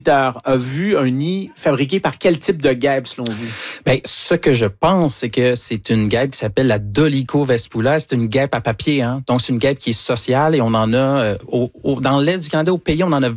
a vu un nid fabriqué par quel type de guêpe, selon vous? Bien, ce que je pense, c'est que c'est une guêpe qui s'appelle la Dolicho vespula. C'est une guêpe à papier, hein. Donc, c'est une guêpe qui est sociale et on en a, dans l'Est du Canada, au pays, on en a